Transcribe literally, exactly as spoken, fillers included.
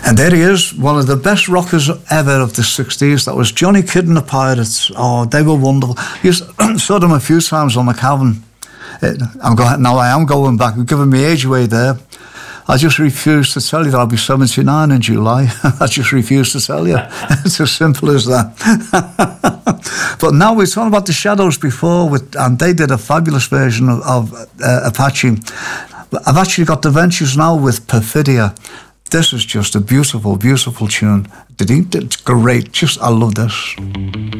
And there he is, one of the best rockers ever of the sixties. That was Johnny Kidd and the Pirates. Oh, they were wonderful. You saw them a few times on the Cavern. I'm going, now I am going back. You're giving me age away there. I just refuse to tell you that I'll be seventy-nine in July. I just refuse to tell you. It's as simple as that. But now we're talking about the Shadows before, with, and they did a fabulous version of, of uh, Apache. I've actually got the Ventures now with Perfidia. This is just a beautiful, beautiful tune. It's great. Just, I love this.